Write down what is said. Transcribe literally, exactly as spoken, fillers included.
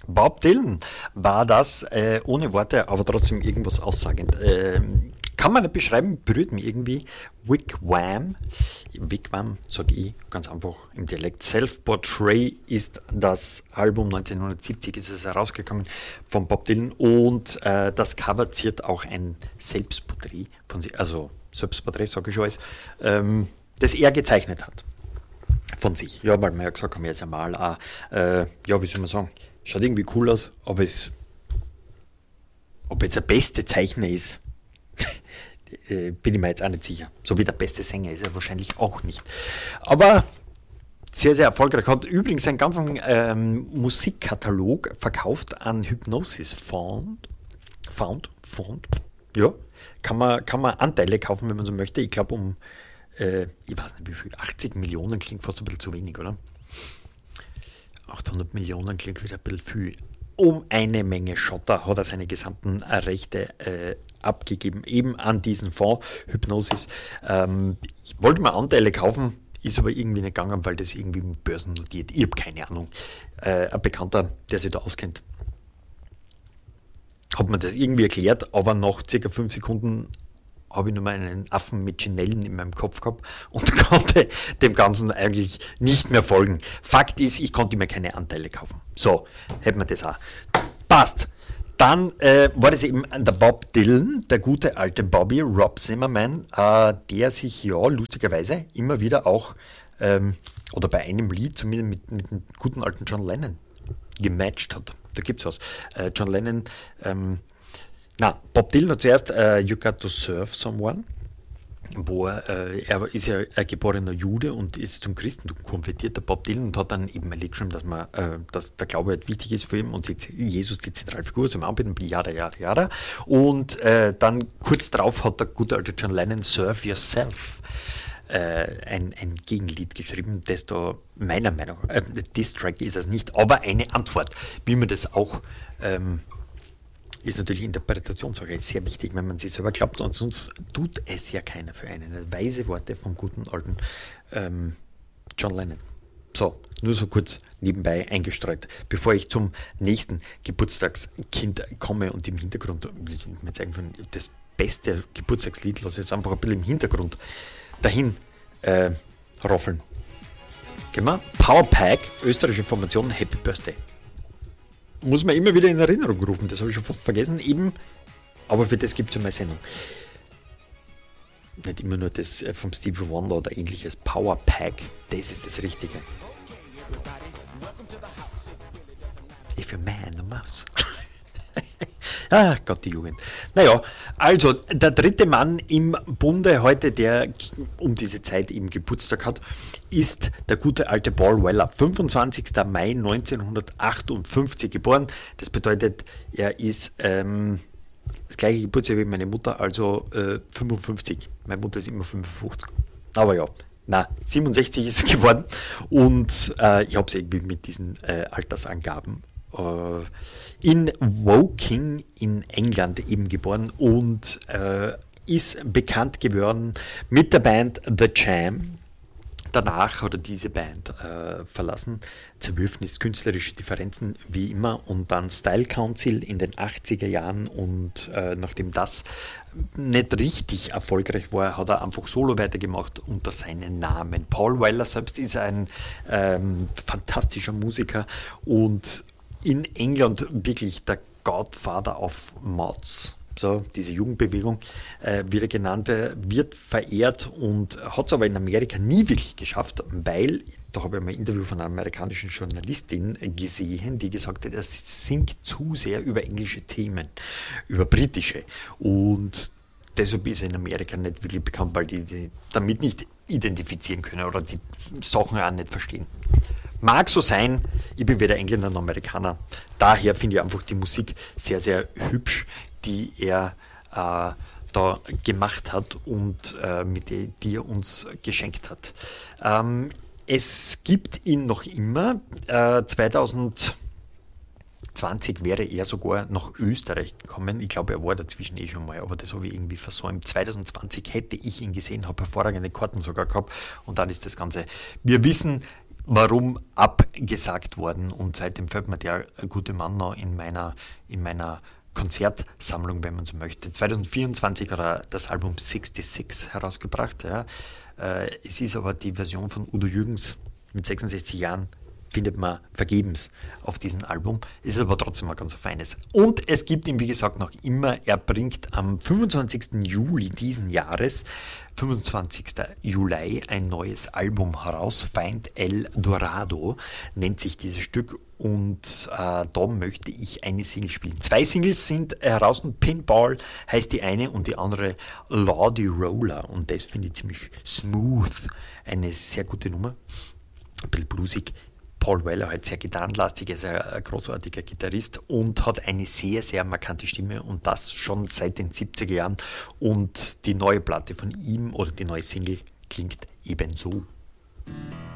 Bob Dylan war das, äh, ohne Worte, aber trotzdem irgendwas aussagend. Ähm, kann man nicht beschreiben, berührt mich irgendwie. Wigwam, Wigwam, sage ich ganz einfach im Dialekt. Self-Portrait ist das Album, neunzehnhundertsiebzig ist es herausgekommen von Bob Dylan, und äh, das Cover ziert auch ein Selbstporträt von sich, also Selbstporträt, sage ich schon alles, ähm, das er gezeichnet hat von sich. Ja, weil wir ja gesagt haben, er ist ja Maler, äh, ja, wie soll man sagen, schaut irgendwie cool aus, aber es, ob jetzt der beste Zeichner ist, bin ich mir jetzt auch nicht sicher. So wie der beste Sänger ist er wahrscheinlich auch nicht. Aber sehr, sehr erfolgreich. Hat übrigens einen ganzen ähm, Musikkatalog verkauft an Hypnosis Found. Found? Found? Ja. Kann man, kann man Anteile kaufen, wenn man so möchte. Ich glaube um, äh, ich weiß nicht wie viel, achtzig Millionen klingt fast ein bisschen zu wenig, oder? achthundert Millionen klingt wieder ein bisschen viel. Um eine Menge Schotter hat er seine gesamten Rechte äh, abgegeben, eben an diesen Fonds Hypnosis. Ähm, ich wollte mal Anteile kaufen, ist aber irgendwie nicht gegangen, weil das irgendwie mit Börsen notiert. Ich habe keine Ahnung. Äh, ein Bekannter, der sich da auskennt, hat mir das irgendwie erklärt, aber nach circa fünf Sekunden habe ich nur mal einen Affen mit Chinellen in meinem Kopf gehabt und konnte dem Ganzen eigentlich nicht mehr folgen. Fakt ist, ich konnte mir keine Anteile kaufen. So, hätten wir das auch. Passt. Dann äh, war das eben der Bob Dylan, der gute alte Bobby, Rob Zimmerman, äh, der sich ja lustigerweise immer wieder auch, ähm, oder bei einem Lied zumindest mit, mit dem guten alten John Lennon gematcht hat. Da gibt's was. Äh, John Lennon, ähm, na, Bob Dylan hat zuerst äh, You Got to Serve Someone, wo er, äh, er ist ja ein geborener Jude und ist zum Christentum konvertiert, der Bob Dylan, und hat dann eben ein Lied geschrieben, dass, man, äh, dass der Glaube halt wichtig ist für ihn und die, Jesus die Zentralfigur ist im Anbieten, jada, jada, jada. Und äh, dann kurz darauf hat der gute alte John Lennon Serve Yourself äh, ein, ein Gegenlied geschrieben, das da meiner Meinung nach, äh, Diss-Track ist es nicht, aber eine Antwort, wie man das auch ähm, ist natürlich Interpretationssache, ist sehr wichtig, wenn man sich selber glaubt, und sonst tut es ja keiner für einen. Weise Worte vom guten alten ähm, John Lennon. So, nur so kurz nebenbei eingestreut, bevor ich zum nächsten Geburtstagskind komme und im Hintergrund, ich mir zeigen von, das beste Geburtstagslied, lasse ich jetzt einfach ein bisschen im Hintergrund dahin äh, roffeln. Gehen wir? Powerpack, österreichische Formation, Happy Birthday. Muss man immer wieder in Erinnerung rufen, das habe ich schon fast vergessen, eben, aber für das gibt es ja meine Sendung. Nicht immer nur das vom Stevie Wonder oder ähnliches. Powerpack, das ist das Richtige. If you're man, a mouse. Ah, Gott, die Jugend. Naja, also der dritte Mann im Bunde heute, der um diese Zeit eben Geburtstag hat, ist der gute alte Paul Weller, fünfundzwanzigster Mai neunzehnhundertachtundfünfzig geboren. Das bedeutet, er ist ähm, das gleiche Geburtsjahr wie meine Mutter, also äh, fünfundfünfzig. Meine Mutter ist immer fünfundfünfzig. Aber ja, na, siebenundsechzig ist er geworden, und äh, ich habe es irgendwie mit diesen äh, Altersangaben in Woking in England eben geboren und äh, ist bekannt geworden mit der Band The Jam. Danach hat er diese Band äh, verlassen, Zerwürfnis, künstlerische Differenzen wie immer, und dann Style Council in den achtziger Jahren, und äh, nachdem das nicht richtig erfolgreich war, hat er einfach solo weitergemacht unter seinem Namen. Paul Weller selbst ist ein ähm, fantastischer Musiker und in England wirklich der Godfather of Mods, so diese Jugendbewegung äh, wird er genannt, äh, wird verehrt und hat es aber in Amerika nie wirklich geschafft, weil, da habe ich mal ein Interview von einer amerikanischen Journalistin gesehen, die gesagt hat, er singt zu sehr über englische Themen, über britische, und deshalb ist er in Amerika nicht wirklich bekannt, weil die sich damit nicht identifizieren können oder die Sachen auch nicht verstehen. Mag so sein, ich bin weder Engländer noch Amerikaner, daher finde ich einfach die Musik sehr, sehr hübsch, die er äh, da gemacht hat und äh, mit der, die er uns geschenkt hat. Ähm, es gibt ihn noch immer, äh, zweitausendzwanzig wäre er sogar nach Österreich gekommen. Ich glaube, er war dazwischen eh schon mal, aber das habe ich irgendwie versäumt. zweitausendzwanzig hätte ich ihn gesehen, habe hervorragende Karten sogar gehabt, und dann ist das Ganze, wir wissen, warum abgesagt worden, und seitdem fällt mir der gute Mann noch in meiner, in meiner Konzertsammlung, wenn man so möchte. zwanzig vierundzwanzig hat er das Album sechsundsechzig herausgebracht. Ja. Äh, es ist aber die Version von Udo Jürgens mit sechsundsechzig Jahren, findet man vergebens auf diesem Album. Es ist aber trotzdem ein ganz feines. Und es gibt ihm, wie gesagt, noch immer, er bringt am fünfundzwanzigsten Juli diesen Jahres, fünfundzwanzigsten Juli, ein neues Album heraus. Find El Dorado nennt sich dieses Stück. Und äh, da möchte ich eine Single spielen. Zwei Singles sind heraus. Pinball heißt die eine und die andere Lordy Roller. Und das finde ich ziemlich smooth. Eine sehr gute Nummer. Ein bisschen bluesig. Paul Weller, halt sehr gitarrenlastig, ist ein großartiger Gitarrist und hat eine sehr, sehr markante Stimme und das schon seit den siebziger Jahren. Und die neue Platte von ihm oder die neue Single klingt ebenso.